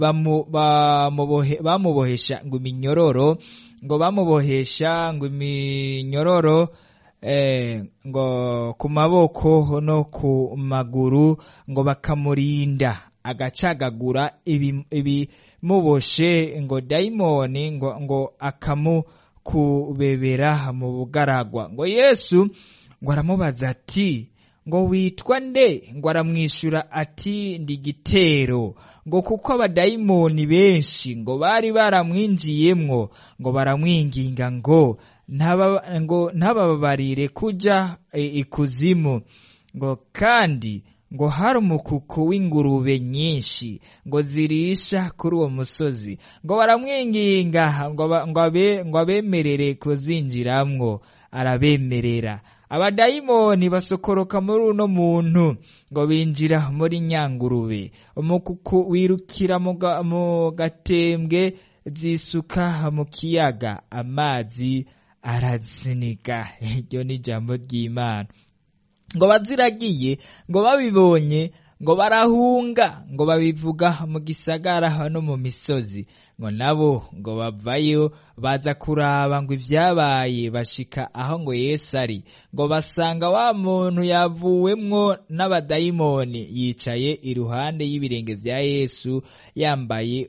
bamubohesha ngo iminyororo, ngo bamubohesha ngo iminyororo ngo ku maboko no ku maguru, ngo bakamurinda agacagagura ibimuboshe, ngo dayimoni ngo akamukubebera mu bugaragwa. Ngo Yesu ngo aramubaza ati ngo witwa nde? Ngo aramwishura ati ndi Gitero. Ngo kuko abadayimoni benshi ngo bari baramwinjiyemwo, ngo baramwinginga ngo ntababarire kuja ikuzimu. Ngo kandi ngo hari umukuku w'ingurube nyinshi ngo zirisha kuri uwo musozi, ngo baramwinginga ngo abemerere kuzinjiramwo, arabemerera. Abadayimoni basokoroka muri uno muntu, ngo binjira muri nyangurube. Umukuku wirukira mu gatembwe, zisuka mu kiyaga, amazi araziniga. Iryo ni ijambo ry'Imana. Ngo baziragiye, ngo babibonye, ngo barahunga, ngo babivuga mu gisagara no mu misozi. Ngo nabo ngo bavayo baza kuraba ngo ivyabaye, bashika aho ngo Yesu ari, ngo basanga wa muntu yavuwemwo n'abadayimoni yicaye iruhande y'ibirenge vya Yesu, yambaye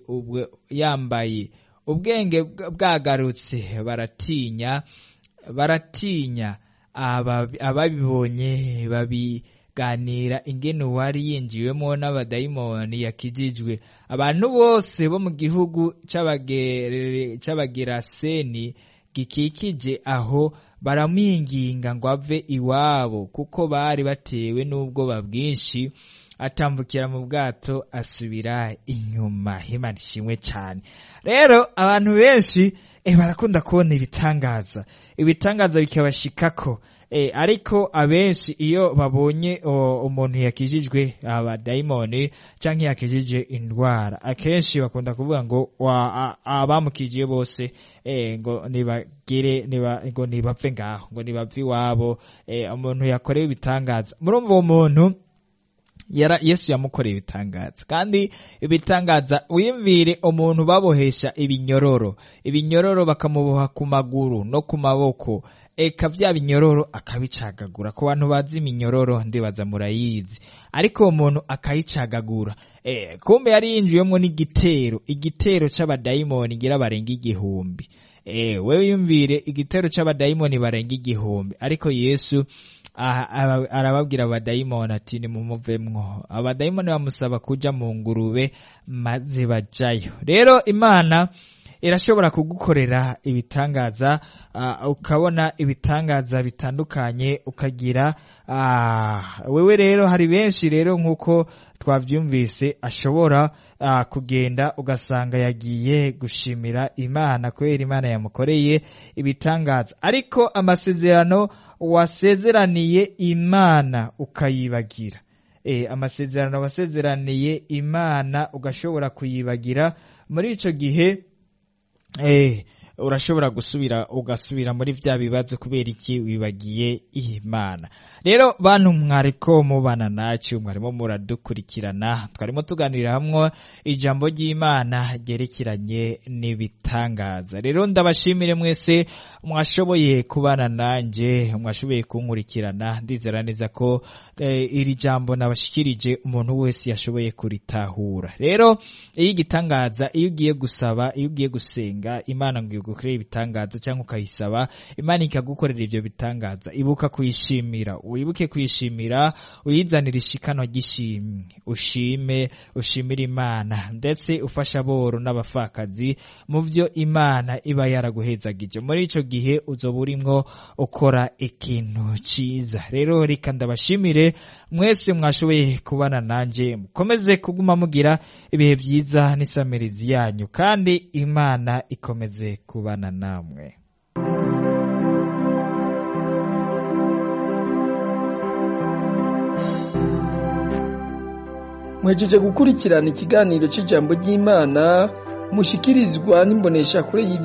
ubwenge bwagarutse. Baratinya ababibonye, babiganira ingene wari yinjiwemo n'abadayimoni yakijijwe. Abantu bose bo mu gihugu c'abageraseni gikikije aho baramwinginga ngo ave iwabo, kuko bari batewe n'ubwoba bwinshi. Atambukira mu bwato asubira inyuma. Imana ishimwe cyane. Rero abantu benshi barakunda kubona ibitangaza bikabashikako, ariko abenshi iyo babonye umuntu yakijijwe abadayimoni canke yakijije indwara, akenshi bakunda kuvuga ngo abamukijiye bose ngo nibapfe ngaho, ngo nibapfe iwabo. Umuntu yakorewe ibitangaza, murumva uwo muntu Yesu yamukoreye ibitangaza. Kandi ibitangaza, wiyumvire umuntu babohesha ibinyororo bakamuboha ku maguru no ku maboko, eka vya binyororo akabicagagura. Ku bantu bazi iminyororo ndibaza murayizi, ariko uwo muntu akayicagagura. Kumbe yari yinjiyemwo igitero c'abadayimoni ngira barenga 1000. Wewe yumvire igitero c'abadayimoni barenga 1000, ariko Yesu arababwira abadayimoni ati nimumuvemwo. Abadayimoni bamusaba kuja mu ngurube maze bajayo. Rero Imana irashobora kugukorera ibitangaza, ukabona ibitangaza bitandukanye ukagira. Wewe rero hari benshi rero nkuko twavyumvise ashobora kugenda ugasanga yagiye gushimira Imana kubera Imana yamukoreye ibitangaza, ariko amasezerano wasezeraniye Imana ukayibagira. Amasezerano wasezeraniye Imana ugashobora kuyibagira, muri ico gihe urashobora ugasubira muri vya bibazo kubera iki wibagiye Imana. Rero bantu mwariko mubana nacu, mwarimo muradukurikirana, twarimo tuganirira hamwe ijambo ry'Imana ryerekeranye n'ibitangaza. Rero ndabashimire mwese mwashoboye kubana nanje, mwashoboye kunkurikirana. Ndizera neza ko iri jambo nabashikirije umuntu wese yashoboye kuritahura. Rero igitangaza, iyo ugiye gusaba, iyo ugiye gusenga Imana ngo igukorere ibitangaza cyangwa ukayisaba Imana ikagukorera ivyo bitangaza, ibuka kuyishimira. Wibuke kuyishimira, uyizanira ishikano gishimwe, ushimira Imana, ndetse ufasha aboro n'abafakazi mu vyo Imana iba yaraguhezagije. Muri ico gihe uzoba urimwo ukora ikintu ciza. Rero reka ndabashimire mwese mwashoboye kubana nanje, mukomeze kuguma mugira ibihe byiza n'isamirizi yanyu, kandi Imana ikomeze kubana namwe. Mwejeje gukurikirana ikiganiro cy'ijambo ry'Imana mushikirizwa n'imbonesha kure